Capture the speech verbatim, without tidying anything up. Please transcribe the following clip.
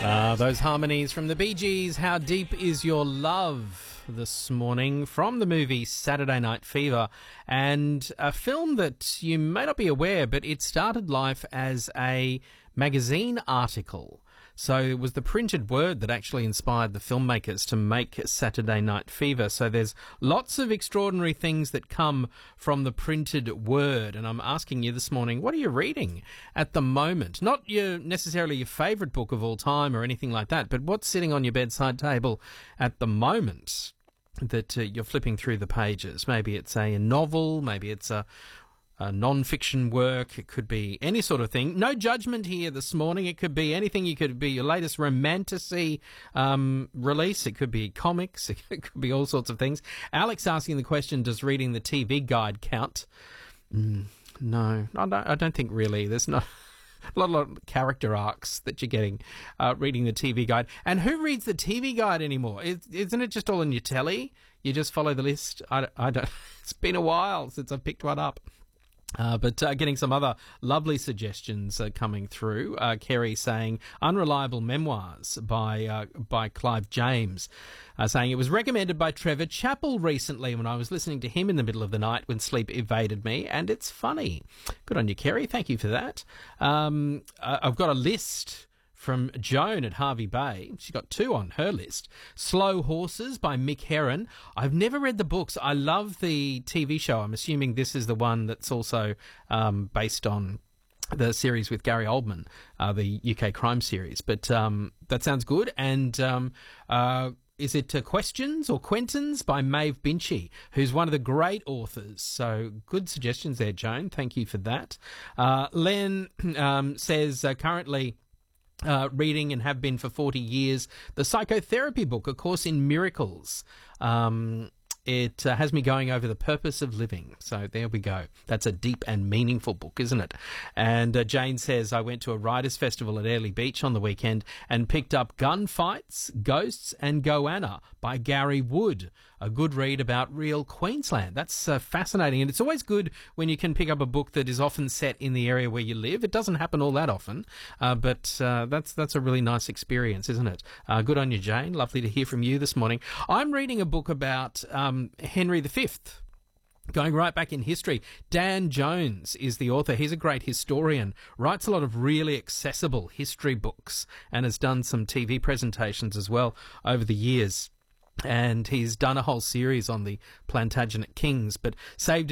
Uh, those harmonies from the Bee Gees, How Deep Is Your Love, this morning from the movie Saturday Night Fever, and a film that you may not be aware, but it started life as a magazine article. So it was the printed word that actually inspired the filmmakers to make Saturday Night Fever. So there's lots of extraordinary things that come from the printed word. And I'm asking you this morning, what are you reading at the moment? Not your necessarily your favourite book of all time or anything like that, but what's sitting on your bedside table at the moment that uh, you're flipping through the pages? Maybe it's a novel, maybe it's a Uh, non-fiction work. It could be any sort of thing. No judgment here this morning. It could be anything. You could be your latest romantasy um, release. It could be comics. It could be all sorts of things. Alex asking the question, does reading the T V guide count? Mm, no, I don't, I don't think really. There's not a lot, a lot of character arcs that you're getting uh, reading the T V guide. And who reads the T V guide anymore? Is, isn't it just all on your telly? You just follow the list? I, I don't. It's been a while since I've picked one up. Uh, but uh, getting some other lovely suggestions uh, coming through. Uh, Kerry saying Unreliable Memoirs by uh, by Clive James, uh, saying it was recommended by Trevor Chappell recently when I was listening to him in the middle of the night when sleep evaded me, and it's funny. Good on you, Kerry. Thank you for that. Um, I've got a list from Joan at Hervey Bay. She's got two on her list. Slow Horses by Mick Herron. I've never read the books. I love the T V show. I'm assuming this is the one that's also um, based on the series with Gary Oldman, uh, the U K crime series. But um, that sounds good. And um, uh, is it uh, Questions or Quentins by Maeve Binchy, who's one of the great authors. So good suggestions there, Joan. Thank you for that. Uh, Len um, says uh, currently Uh, reading and have been for forty years, the psychotherapy book, A Course in Miracles. Um, it uh, has me going over the purpose of living. So there we go. That's a deep and meaningful book, isn't it? And uh, Jane says, I went to a writers' festival at Airlie Beach on the weekend and picked up Gunfights, Ghosts and Goanna by Gary Wood. A good read about real Queensland. That's uh, fascinating. And it's always good when you can pick up a book that is often set in the area where you live. It doesn't happen all that often, uh, but uh, that's that's a really nice experience, isn't it? Uh, good on you, Jane. Lovely to hear from you this morning. I'm reading a book about um, Henry the Fifth. Going right back in history. Dan Jones is the author. He's a great historian, writes a lot of really accessible history books and has done some T V presentations as well over the years. And he's done a whole series on the Plantagenet kings, but saved